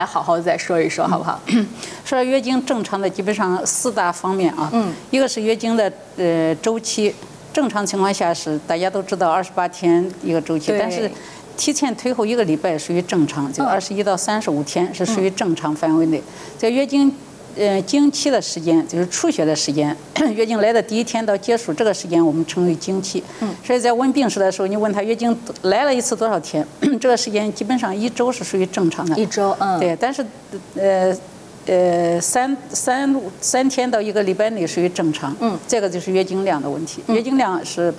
好好的再说一说，好不好？ 说月经正常的基本上4大方面啊，一个是月经的周期，正常情况下是大家都知道28天一个周期，但是提前推后1个礼拜属于正常，就21到35天是属于正常范围内。在月经经期的时间就是出血的时间，月经来的第1天到结束这个时间我们称为经期。所以在问病史的时候，你问他月经来了一次多少天，这个时间基本上1周是属于正常的。 1周， 对，但是3天到1个礼拜内属于正常。这个就是月经量的问题。月经量是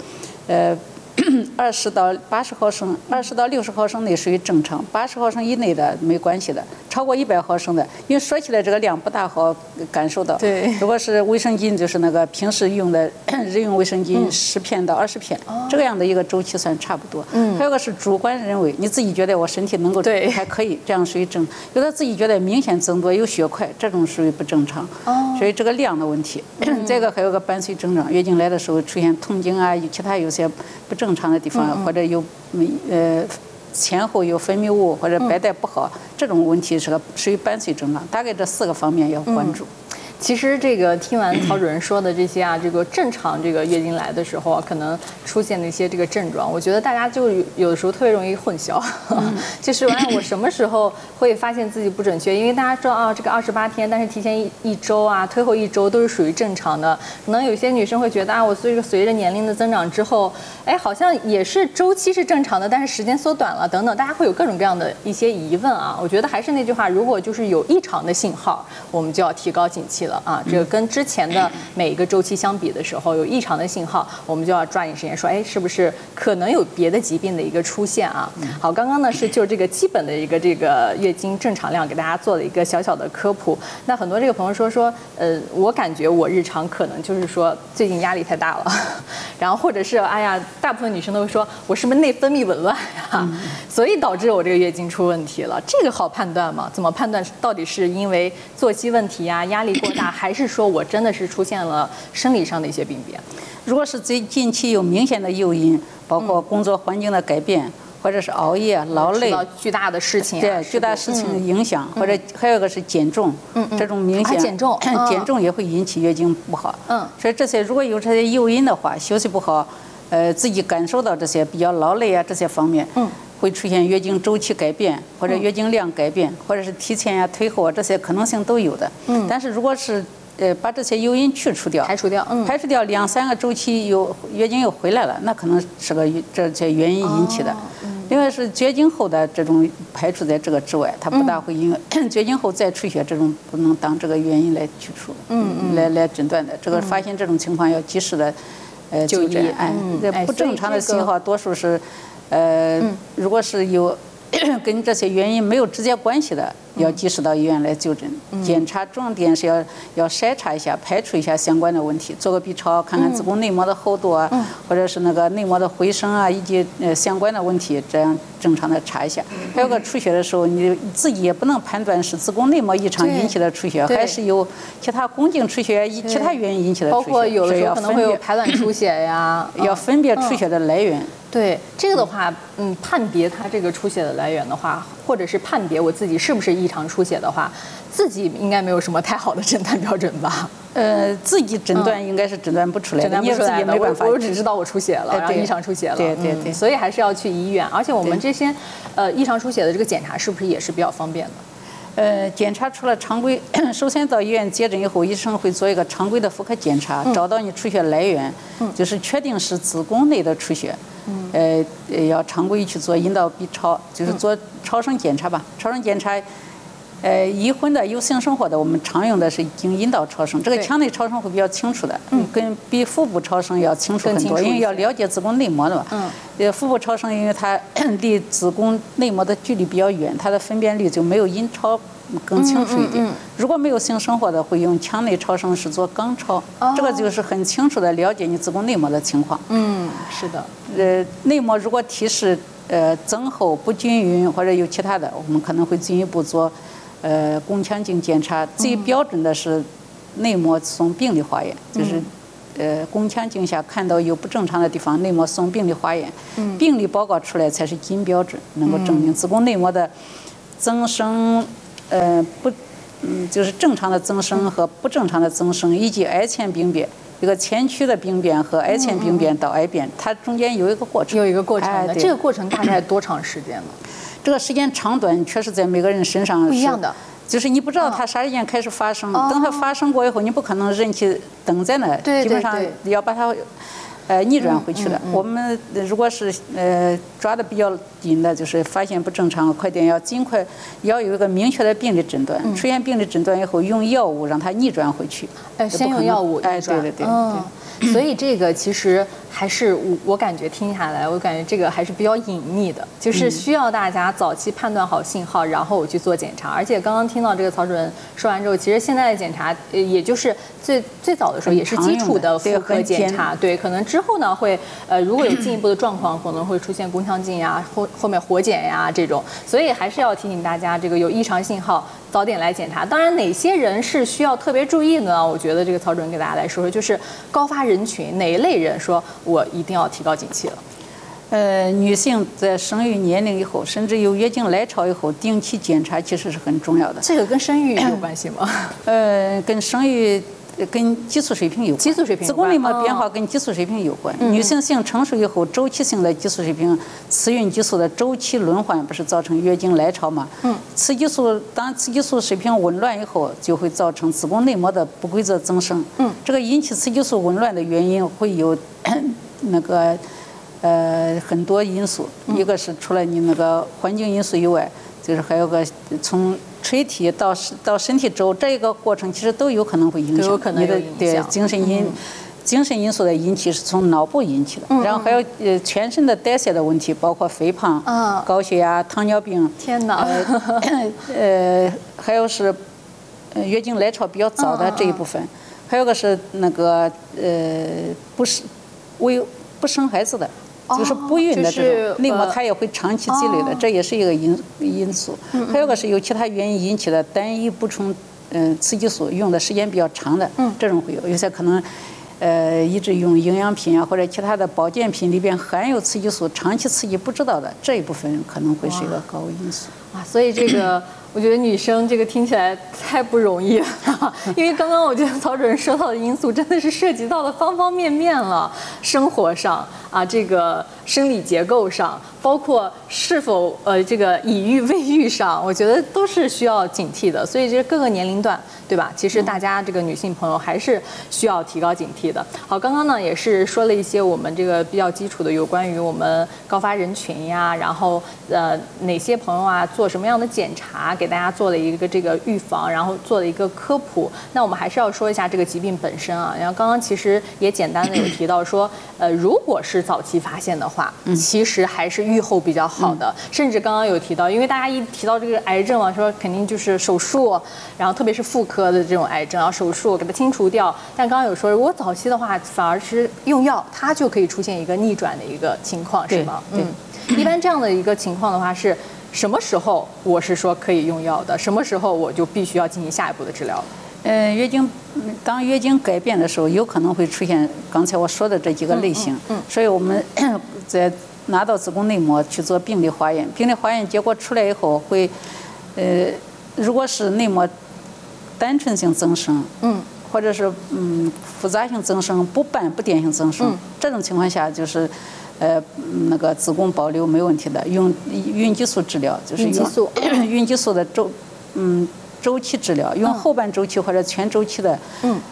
20到80毫升，20到60毫升内属于正常，80毫升以内的没关系的，超过100毫升的，因为说起来这个量不大好感受到。 对， 如果是卫生巾，就是那个平时用的日用卫生巾10片到20片，这个样的一个周期算差不多。还有个是主观认为，你自己觉得我身体能够还可以，这样属于正常。有的自己觉得明显增多有血块，这种属于不正常。所以这个量的问题。这个还有个伴随症状，月经来的时候出现痛经啊，其他有些不正常的地方，或者有前后有分泌物或者白带不好，这种问题是个属于伴随症状。大概这4个方面要关注。 其实这个听完曹主任说的这些啊，这个正常这个月经来的时候啊，可能出现的一些这个症状，我觉得大家就有的时候特别容易混淆，就是我什么时候会发现自己不准确？因为大家知道啊，这个28天，但是提前一周啊，推后1周都是属于正常的。可能有些女生会觉得啊，我随着年龄的增长之后，哎，好像也是周期是正常的，但是时间缩短了等等，大家会有各种各样的一些疑问啊。我觉得还是那句话，如果就是有异常的信号，我们就要提高警惕了。这个跟之前的每一个周期相比的时候，有异常的信号，我们就要抓紧时间说，哎，是不是可能有别的疾病的一个出现啊？好，刚刚呢是就这个基本的一个这个月经正常量给大家做了一个小小的科普。那很多这个朋友说，我感觉我日常可能就是说最近压力太大了，然后或者是哎呀，大部分女生都会说我是不是内分泌紊乱呀，所以导致我这个月经出问题了。这个好判断吗？怎么判断到底是因为作息问题呀、压力过大，还是说我真的是出现了生理上的一些病变？ 如果是最近期有明显的诱因，包括工作环境的改变，或者是熬夜、劳累、 巨大的事情， 对巨大事情的影响，或者还有一个是减重，这种明显减重也会引起月经不好。所以这些如果有这些诱因的话，休息不好，自己感受到这些比较劳累啊这些方面，会出现月经周期改变，或者月经量改变，或者是提前呀、推后啊，这些可能性都有的。但是如果是把这些诱因排除掉2、3个周期月经又回来了，那可能是个这些原因引起的。另外是绝经后的这种排除在这个之外，它不大会因为绝经后再出血这种不能当这个原因来去除，来诊断的。这个发现这种情况要及时的就诊。不正常的信号多数是如果是有跟这些原因没有直接关系的，要及时到医院来就诊。检查重点是要筛查一下，排除一下相关的问题，做个 B 超，看看子宫内膜的厚度啊，或者是那个内膜的回声啊，以及相关的问题，这样正常的查一下。还有个出血的时候，你自己也不能判断是子宫内膜异常引起的出血，还是有其他宫颈出血以其他原因引起的出血， 包括有的时候可能会有排卵出血呀， 要分别出血的来源。 对这个的话，判别它这个出血的来源的话，或者是判别我自己是不是异常出血的话，自己应该没有什么太好的诊断标准吧？ 自己诊断应该是诊断不出来的， 你自己也没办法。我只知道我出血了，然后异常出血了， 对， 所以还是要去医院。而且我们这些异常出血的这个检查是不是也是比较方便的？ 检查除了常规，首先到医院接诊以后，医生会做一个常规的妇科检查，找到你出血来源，就是确定是子宫内的出血。要常规去做阴道 B 超，就是做超声检查吧。超声检查，已婚的有性生活的，我们常用的是经阴道超声，这个腔内超声会比较清楚的，比腹部超声要清楚很多，因为要了解子宫内膜的嘛。腹部超声因为它离子宫内膜的距离比较远，它的分辨率就没有阴超更清楚一点。如果没有性生活的，会用腔内超声是做肛超，这个就是很清楚的了解你子宫内膜的情况。 是的。 内膜如果提示增厚不均匀或者有其他的，我们可能会进一步做宫腔镜检查。最标准的是内膜送病理化验，就是宫腔镜下看到有不正常的地方，内膜送病理化验，病理报告出来才是金标准，能够证明子宫内膜的增生就是正常的增生和不正常的增生，以及癌前病变。一个前驱的病变和癌前病变到癌变，它中间有一个过程， 有一个过程的。这个过程大概多长时间呢？ 这个时间长短确实在每个人身上不一样的。 就是你不知道它啥时间开始发生，等它发生过以后，你不可能人去等在那，基本上要把它逆转回去的。我们如果是抓的比较紧的，就是发现不正常，快点要尽快要有一个明确的病理诊断。出现病理诊断以后，用药物让它逆转回去。 先用药物逆转。 对。 所以这个其实还是我感觉听下来，我感觉这个还是比较隐秘的，就是需要大家早期判断好信号，然后我去做检查。而且刚刚听到这个曹主任说完之后，其实现在的检查，也就是最早的时候也是基础的妇科检查，对，可能之后呢会如果有进一步的状况，可能会出现宫腔镜呀、后面活检呀这种，所以还是要提醒大家，这个有异常信号早点来检查。当然，哪些人是需要特别注意的呢？我觉得这个曹主任给大家来说说，就是高发人群哪一类人，说我一定要提高警惕了。 女性在生育年龄以后，甚至有月经来潮以后，定期检查其实是很重要的。 这个跟生育有关系吗？ 跟生育。跟激素水平有关， 激素水平子宫内膜变化跟激素水平有关。女性性成熟以后，周期性的激素水平，雌孕激素的周期轮换不是造成月经来潮吗？雌激素当雌激素水平紊乱以后，就会造成子宫内膜的不规则增生。这个引起雌激素紊乱的原因会有那个很多因素，一个是除了你那个环境因素以外，就是还有个从垂体到身体周这一个过程，其实都有可能会影响你的精神因素的引起是从脑部引起的，然后还有全身的代谢的问题，包括肥胖、高血压、糖尿病。 天哪！ 还有是月经来潮比较早的这一部分，还有个是那个不生孩子的。就是不孕的这种内膜，它也会长期积累的，这也是一个因素。还有个是由其他原因引起的单一补充雌激素用的时间比较长的，这种会有些可能一直用营养品啊或者其他的保健品里边含有雌激素，长期刺激不知道的这一部分可能会是一个高危因素。 所以这个。我觉得女生这个听起来太不容易了，因为刚刚我觉得曹主任说到的因素真的是涉及到了方方面面了，生活上啊，这个生理结构上，包括是否这个已育未育上，我觉得都是需要警惕的。所以这各个年龄段，对吧？其实大家这个女性朋友还是需要提高警惕的。好，刚刚呢也是说了一些我们这个比较基础的有关于我们高发人群呀，然后哪些朋友啊做什么样的检查。给大家做了一个这个预防，然后做了一个科普。那我们还是要说一下这个疾病本身啊。然后刚刚其实也简单的有提到说，如果是早期发现的话，其实还是预后比较好的。甚至刚刚有提到，因为大家一提到这个癌症嘛，说肯定就是手术，然后特别是妇科的这种癌症，然后手术给它清除掉。但刚刚有说，如果早期的话，反而是用药，它就可以出现一个逆转的一个情况，是吗？一般这样的一个情况的话是。什么时候我是说可以用药的？什么时候我就必须要进行下一步的治疗？ 当月经改变的时候，有可能会出现刚才我说的这几个类型。所以我们在拿到子宫内膜去做病理化验，病理化验结果出来以后会，如果是内膜单纯性增生，或者是复杂性增生、不典型增生，这种情况下就是。那个子宫保留没问题的，用孕激素治疗，就是用孕激素的周期治疗，用后半周期或者全周期的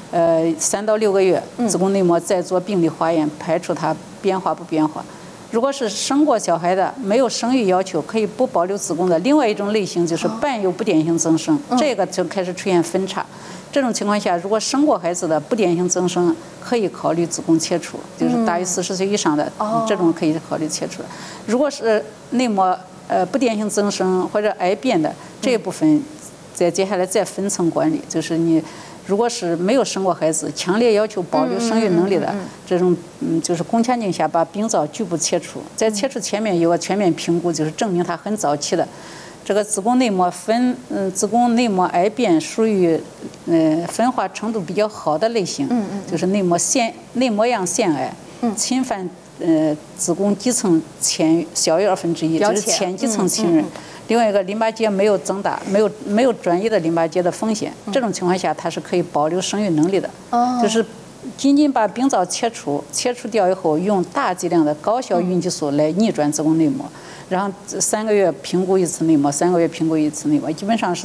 ，3到6个月，子宫内膜再做病理化验，排除它变化不变化。如果是生过小孩的，没有生育要求，可以不保留子宫的，另外一种类型就是伴有不典型增生，这个就开始出现分叉。这种情况下，如果生过孩子的不典型增生，可以考虑子宫切除，就是大于40岁以上的，这种可以考虑切除。如果是内膜不典型增生或者癌变的这一部分，在接下来再分层管理，就是你如果是没有生过孩子，强烈要求保留生育能力的这种，就是宫腔镜下把病灶局部切除，在切除前面有个全面评估，就是证明它很早期的。这个子宫内膜子宫内膜癌变属于分化程度比较好的类型，就是内膜样腺癌，侵犯子宫基层小于1/2，就是前基层浸润， 另外一个淋巴结没有增大，没有转移的淋巴结的风险，这种情况下它是可以保留生育能力的。就是仅仅把病灶切除掉以后，用大剂量的高效孕激素来逆转子宫内膜，然后3个月评估一次内膜，3个月评估一次内膜，基本上是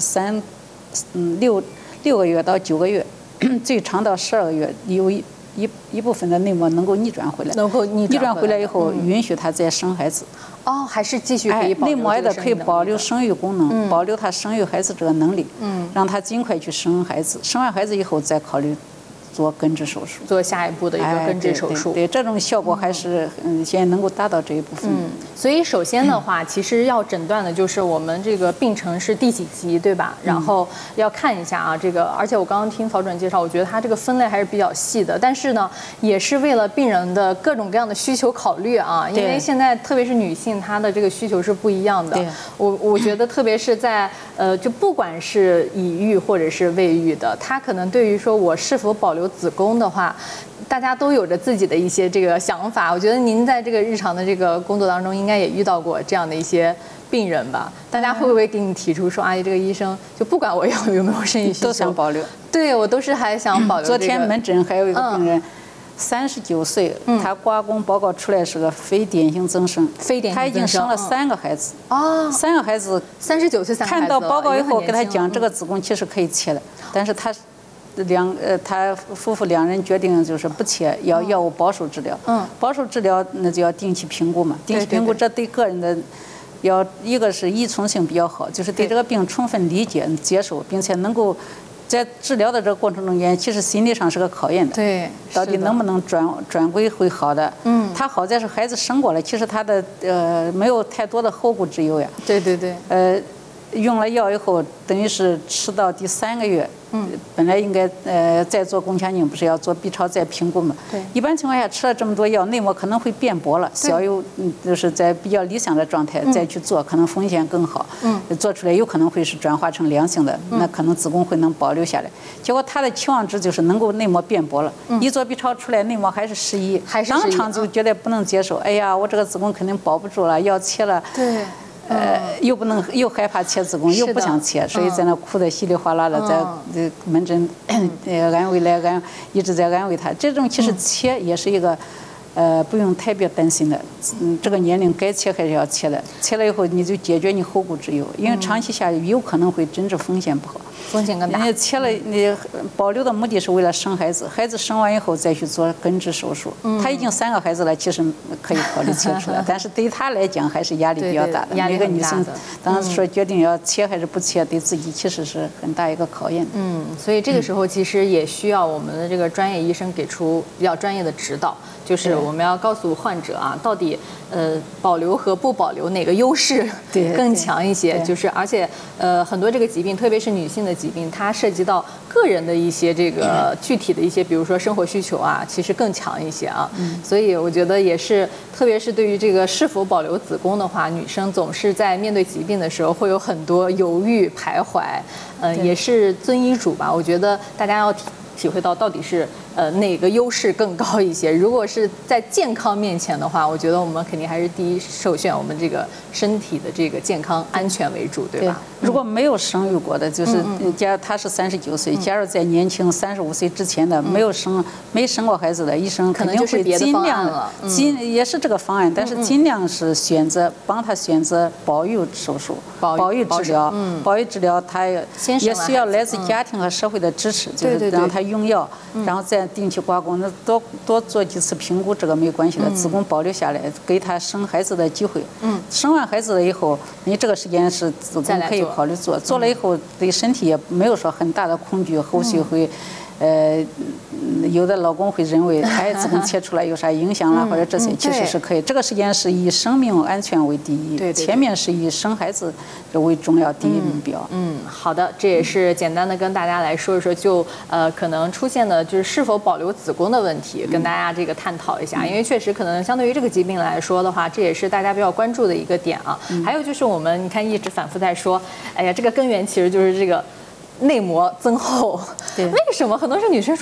6个月到9个月，最长到12个月，有一部分的内膜能够逆转回来，逆转回来以后，允许她再生孩子。 还是继续可以保留内膜癌的可以保留生育功能，保留她生育孩子这个能力，让她尽快去生孩子，生完孩子以后再考虑做根治手术， 做下一步的一个根治手术。 对，这种效果还是现在能够达到这一部分。 所以首先的话，其实要诊断的就是我们这个病程是第几级，对吧？然后要看一下啊，这个，而且我刚刚听曹主任介绍，我觉得他这个分类还是比较细的，但是呢，也是为了病人的各种各样的需求考虑啊，因为现在特别是女性，她的这个需求是不一样的。我觉得特别是在就不管是已育或者是未育的，她可能对于说我是否保留子宫的话，大家都有着自己的一些这个想法。我觉得您在这个日常的这个工作当中，应该也遇到过这样的一些病人吧？大家会不会给你提出说，阿姨，这个医生就不管我有没有生育需求， 都想保留？ 对，我都是还想保留。 昨天门诊还有一个病人。39岁，他刮宫报告出来是个非典型增生，他已经生了3个孩子。3个孩子 ，39岁3个孩子。 看到报告以后，跟他讲这个子宫其实可以切的，但是他夫妇2人决定就是不切，要药物保守治疗。保守治疗那就要定期评估嘛，定期评估这对个人的。一个是依从性比较好，就是对这个病充分理解、接受，并且能够在治疗的这个过程中间，其实心理上是个考验的。 对， 到底能不能转归会好的？他好在是孩子生过来，其实他的没有太多的后顾之忧呀。 对。 用了药以后，等于是吃到第3个月，本来应该再做宫腔镜，不是要做 B 超再评估嘛？ 对。 一般情况下吃了这么多药，内膜可能会变薄了，小有就是在比较理想的状态再去做，可能风险更好。做出来有可能会是转化成良性的，那可能子宫会能保留下来。结果他的期望值就是能够内膜变薄了，一做 B 超出来内膜还是11，当场就觉得不能接受。哎呀，我这个子宫肯定保不住了，要切了。 对。 又害怕切子宫，又不想切，所以在那哭得稀里哗啦的，在门诊安慰来一直在安慰他。这种其实切也是一个不用特别担心的，这个年龄该切还是要切的，切了以后你就解决你后顾之忧，因为长期下去有可能会真正风险不好。 风险更大。 你切了，你保留的目的是为了生孩子，孩子生完以后再去做根治手术。他已经3个孩子了，其实可以考虑切除了，但是对于他来讲还是压力比较大的。每个女性当时说决定要切还是不切，对自己其实是很大一个考验。 所以这个时候其实也需要我们的这个专业医生给出比较专业的指导，就是我们要告诉患者啊，到底保留和不保留哪个优势更强一些？就是而且很多这个疾病，特别是女性的疾病，它涉及到个人的一些这个具体的一些，比如说生活需求啊，其实更强一些啊。所以我觉得也是，特别是对于这个是否保留子宫的话，女生总是在面对疾病的时候会有很多犹豫徘徊，也是遵医嘱吧。我觉得大家要体会到底是哪个优势更高一些。如果是在健康面前的话，我觉得我们肯定还是首选我们这个身体的这个健康安全为主，对吧？ 如果没有生育过的，就是假如他是39岁，假如在年轻35岁之前的没生过孩子的，医生肯定会尽量也是这个方案，但是尽量是帮他选择保育手术、保育治疗。保育治疗他也需要来自家庭和社会的支持，就是让他用药，然后再定期刮宫，那多做几次评估，这个没关系的，子宫保留下来，给他生孩子的机会。生完孩子了以后，你这个时间是子宫可以考虑做了以后对身体也没有说很大的恐惧，后续会。有的老公会认为，子宫切出来有啥影响啦，或者这些，其实是可以。这个时间是以生命安全为第一，前面是以生孩子为重要第一目标。 好的，这也是简单的跟大家来说一说，就可能出现的就是是否保留子宫的问题，跟大家这个探讨一下。因为确实可能相对于这个疾病来说的话，这也是大家比较关注的一个点啊。还有就是我们你看一直反复在说，哎呀，这个根源其实就是这个。内膜增厚，为什么很多时候女生说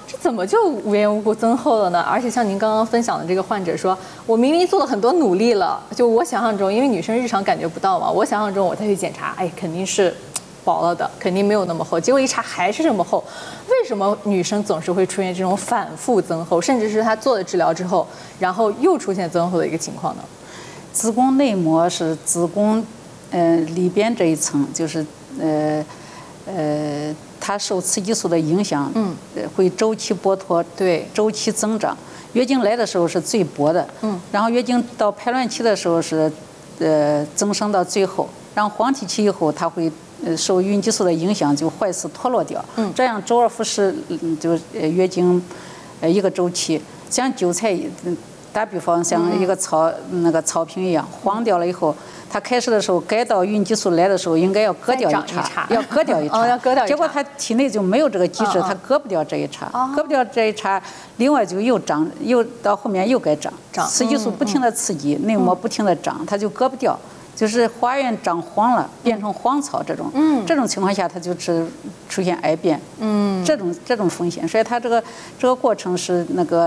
这怎么就无缘无故增厚了呢？而且像您刚刚分享的这个患者说，我明明做了很多努力了，就我想象中，因为女生日常感觉不到嘛，我想象中我再去检查，哎，肯定是薄了的，肯定没有那么厚，结果一查还是这么厚。为什么女生总是会出现这种反复增厚，甚至是她做了治疗之后，然后又出现增厚的一个情况呢？ 子宫内膜是子宫里边这一层，就是它受雌激素的影响，会周期剥脱， 对， 周期增长。月经来的时候是最薄的，然后月经到排卵期的时候是增生到最后，然后黄体期以后它会受孕激素的影响就坏死脱落掉，这样周而复始，就月经一个周期。像韭菜，打比方像一个草坪一样，黄掉了以后，它开始的时候该到孕激素来的时候应该要割掉一茬，要割掉一茬， 要割掉一茬。 结果它体内就没有这个机制，它割不掉这一茬，割不掉这一茬，另外就又长，又到后面又该长，雌激素不停的刺激，内膜不停的长，它就割不掉。就是花园长黄了，变成荒草这种，这种情况下它就是出现癌变，这种风险，所以它这个过程是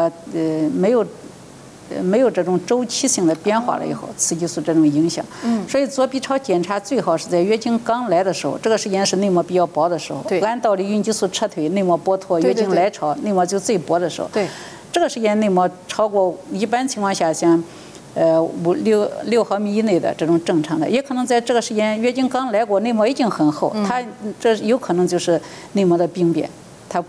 没有这种周期性的变化了以后，雌激素这种影响，所以做 B 超检查最好是在月经刚来的时候，这个时间是内膜比较薄的时候，按道理孕激素撤退，内膜剥脱，月经来潮，内膜就最薄的时候，这个时间内膜超过一般情况下像。6毫米以内的这种正常的，也可能在这个时间月经刚来过，内膜已经很厚，它这有可能就是内膜的病变，它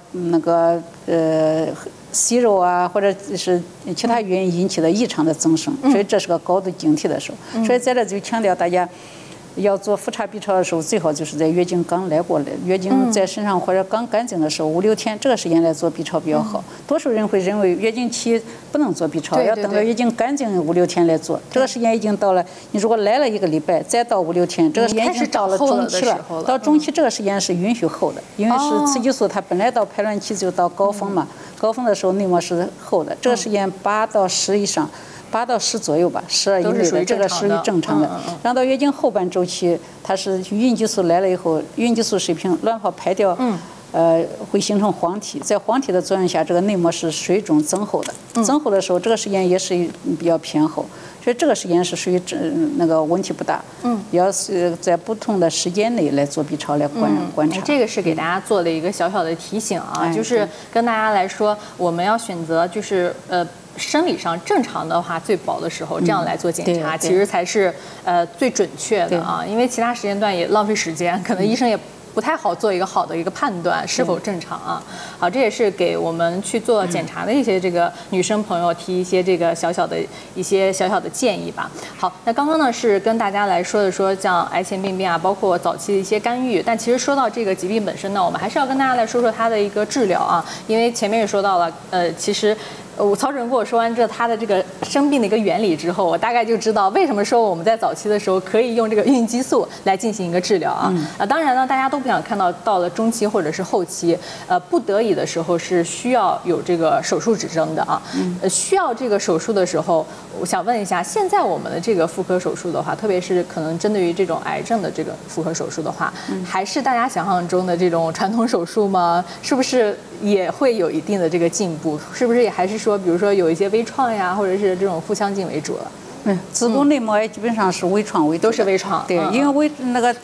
息肉啊，或者是其他原因引起的异常的增生，所以这是个高度警惕的时候。所以在这就强调大家。要做复查 B 超的时候，最好就是在月经刚来过的，月经在身上或者刚干净的时候，5、6天这个时间来做 B 超比较好。多数人会认为月经期不能做 B 超，要等到月经干净5、6天来做。这个时间已经到了，你如果来了1个礼拜，再到5、6天，这个时间已经到了中期了。到中期这个时间是允许厚的，因为是雌激素它本来到排卵期就到高峰嘛，高峰的时候内膜是厚的，这个时间8到10以上。8到10左右吧，12以内的这个属于正常的。然后到月经后半周期，它是孕激素来了以后，孕激素水平卵泡排掉，会形成黄体，在黄体的作用下，这个内膜是水肿增厚的。增厚的时候，这个时间也是比较偏厚，所以这个时间是属于问题不大。要是在不同的时间内来做 B 超来观察。 这个是给大家做了一个小小的提醒啊，就是跟大家来说，我们要选择就是生理上正常的话最薄的时候，这样来做检查，其实才是最准确的啊。因为其他时间段也浪费时间，可能医生也不太好做一个好的一个判断是否正常啊。好，这也是给我们去做检查的一些这个女生朋友提一些这个小小的建议吧。好，那刚刚呢是跟大家来说像癌前病变啊，包括早期的一些干预。但其实说到这个疾病本身呢，我们还是要跟大家来说说它的一个治疗啊，因为前面也说到了，其实。曹主任跟我说完他的这个生病的一个原理之后，我大概就知道为什么说我们在早期的时候可以用这个孕激素来进行一个治疗啊。当然呢，大家都不想看到了中期或者是后期，不得已的时候是需要有这个手术指征的啊。需要这个手术的时候，我想问一下，现在我们的这个妇科手术的话，特别是可能针对于这种癌症的这个妇科手术的话，还是大家想象中的这种传统手术吗？是不是也会有一定的这个进步？是不是也还是说，比如说有一些微创呀，或者是这种腹腔镜为主了？ 子宫内膜癌基本上是微创为主， 都是微创。 对，因为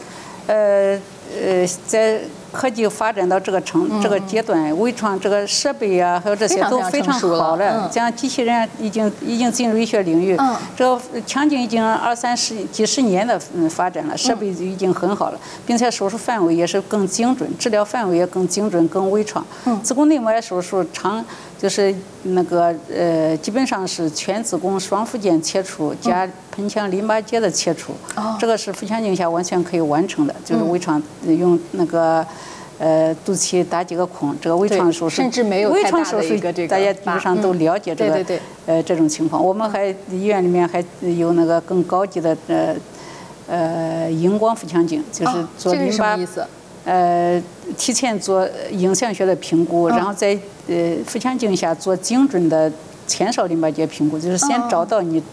在科技发展到这个阶段，微创这个设备啊，还有这些都非常好了。像机器人已经进入医学领域，这个腔镜已经几十年的发展了，设备已经很好了，并且手术范围也是更精准，治疗范围也更精准、更微创。子宫内膜癌手术就是基本上是全子宫双附件切除加盆腔淋巴结的切除，这个是腹腔镜下完全可以完成的，就是微创用肚脐打几个孔，这个微创手术甚至没有微创手术大家基本上都了解这个这种情况。我们医院里面还有更高级的荧光腹腔镜，就是做淋巴。提前做影像学的评估，然后在腹腔镜下做精准的前哨淋巴结评估，就是先找到你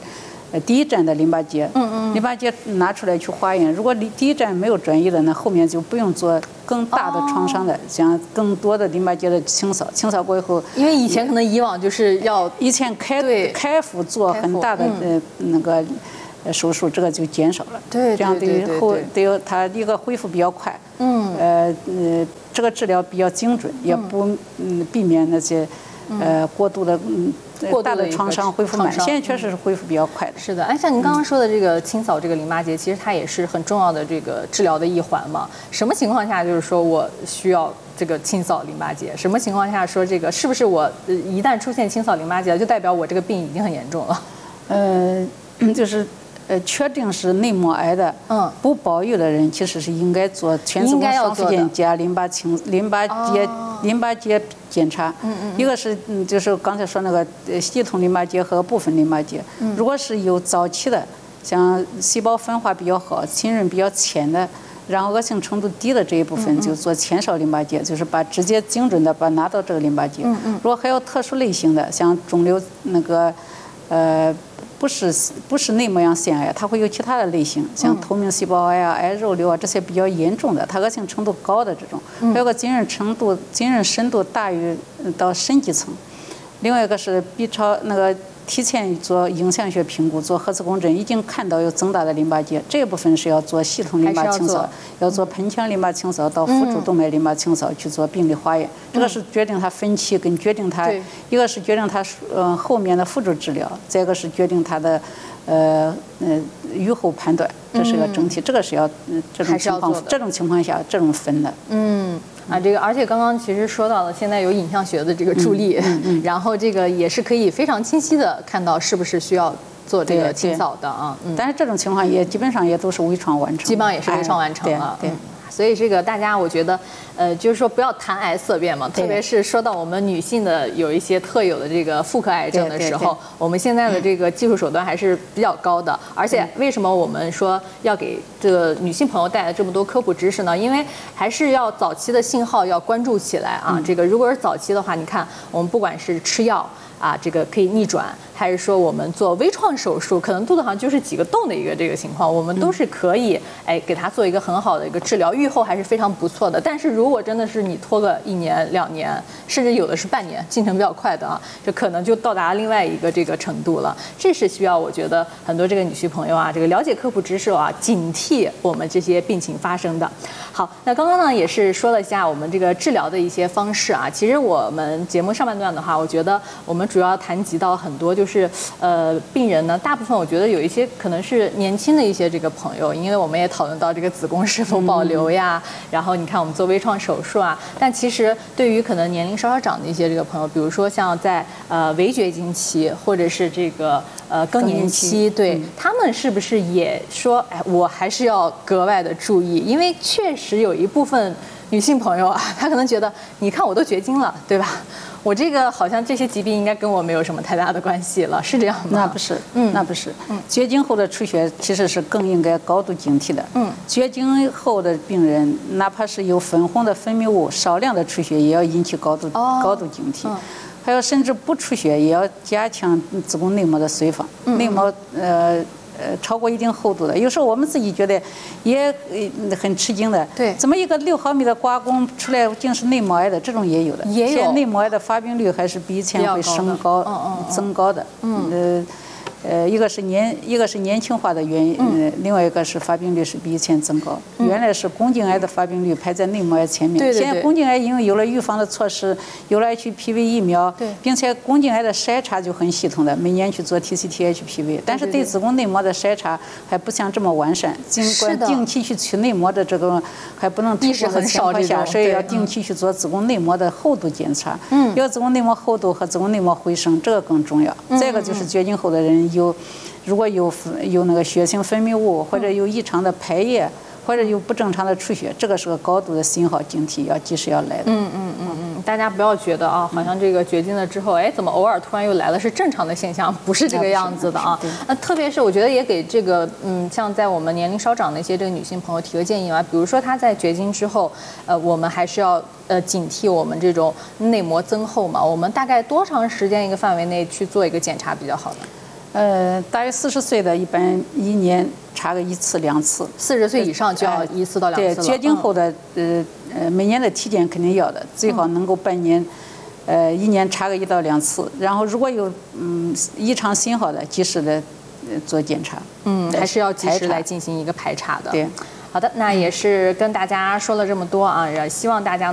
第一站的淋巴结，淋巴结拿出来去化验，如果第一站没有转移的，那后面就不用做更大的创伤的，像更多的淋巴结的清扫，清扫过以后， 因为以前可能以往就是要以前开腹做很大的那个手术，这个就减少了， 对， 这样对于它一个恢复比较快，这个治疗比较精准，也不避免那些过度的大的创伤恢复慢，现在确实是恢复比较快的。 是的，哎，像您刚刚说的这个清扫这个淋巴结，其实它也是很重要的这个治疗的一环嘛。什么情况下就是说我需要这个清扫淋巴结？什么情况下说这个是不是我一旦出现清扫淋巴结，就代表我这个病已经很严重了？ 就是确定是内膜癌的，不保有的人其实是应该做全子宫双附件加淋巴结检查。一个是就是刚才说那个系统淋巴结和部分淋巴结。如果是有早期的，像细胞分化比较好、浸润比较浅的，然后恶性程度低的这一部分，就做前哨淋巴结，就是直接精准的拿到这个淋巴结。如果还有特殊类型的，像肿瘤那个不是内膜样腺癌，它会有其他的类型，像透明细胞癌啊、癌肉瘤啊这些比较严重的，它恶性程度高的这种，还有个浸润深度大于到深基层。另外一个是 B 超那个提前做影像学评估，做核磁共振，已经看到有增大的淋巴结，这一部分是要做系统淋巴清扫，要做盆腔淋巴清扫到腹主动脉淋巴清扫去做病理化验。这个是决定它分期，跟决定它一个是决定它后面的辅助治疗，再一个是决定它的预后判断，这是个整体，这个是要这种情况下这种分的。 这个而且刚刚其实说到了，现在有影像学的这个助力，然后这个也是可以非常清晰的看到是不是需要做这个清扫的啊。 但是这种情况也基本上也都是微创完成， 基本上也是微创完成了。对。所以这个大家，我觉得，就是说不要谈癌色变嘛，特别是说到我们女性的有一些特有的这个妇科癌症的时候，我们现在的这个技术手段还是比较高的。而且为什么我们说要给这个女性朋友带来这么多科普知识呢？因为还是要早期的信号要关注起来啊。这个如果是早期的话，你看我们不管是吃药啊，这个可以逆转，还是说我们做微创手术，可能肚子上就是几个洞的一个这个情况，我们都是可以给它做一个很好的一个治疗，预后还是非常不错的。但是如果真的是你拖个1年2年，甚至有的是半年，进程比较快的啊，这可能就到达另外一个这个程度了。这是需要我觉得很多这个女性朋友啊，这个了解科普知识啊，警惕我们这些病情发生的。好，那刚刚呢也是说了一下我们这个治疗的一些方式啊。其实我们节目上半段的话，我觉得我们主要谈及到很多就是病人呢，大部分我觉得有一些可能是年轻的一些这个朋友，因为我们也讨论到这个子宫是否保留呀，然后你看我们做微创手术啊，但其实对于可能年龄稍稍长的一些这个朋友，比如说像在围绝经期或者是这个更年期，对他们是不是也说，我还是要格外的注意，因为确实有一部分女性朋友啊，她可能觉得，你看我都绝经了，对吧？我这个好像这些疾病应该跟我没有什么太大的关系了，是这样吗？ 那不是，那不是。绝经后的出血其实是更应该高度警惕的。绝经后的病人，哪怕是有粉红的分泌物，少量的出血也要引起高度警惕。还有甚至不出血也要加强子宫内膜的随访，内膜超过一定厚度的，有时候我们自己觉得也很吃惊的。 对， 怎么一个6毫米的刮宫出来竟是内膜癌的？这种也有的。 也有。 现在内膜癌的发病率还是比以前会增高的。一个是年轻化的原因，另外一个是发病率是比以前增高。原来是宫颈癌的发病率排在内膜癌前面，现在宫颈癌因为有了预防的措施，有了 HPV 疫苗，并且宫颈癌的筛查就很系统的，每年去做 TCT HPV， 但是对子宫内膜的筛查还不像这么完善，尽管定期去取内膜的这个还不能意识很少这种， 所以要定期去做子宫内膜的厚度检查。要子宫内膜厚度和子宫内膜回声，这个更重要。再一个就是绝经后的人如果有那个血清分泌物，或者有异常的排液，或者有不正常的出血，这个是个高度的信号警惕，要及时要来的。 大家不要觉得啊，好像这个绝经了之后，怎么偶尔突然又来了，是正常的现象，不是这个样子的啊。那特别是我觉得也给这个像在我们年龄稍长的一些这个女性朋友提个建议啊，比如说她在绝经之后，我们还是要警惕我们这种内膜增厚嘛。我们大概多长时间一个范围内去做一个检查比较好呢？ 大约40岁的，一般1年查个1次2次。 40岁以上就要1次到2次了。 对，绝经后的每年的体检肯定要的，最好能够半年，1年查个1到2次。然后如果有异常信号的，及时的做检查。 还是要及时来进行一个排查的。 对， 好的，那也是跟大家说了这么多啊，也希望大家。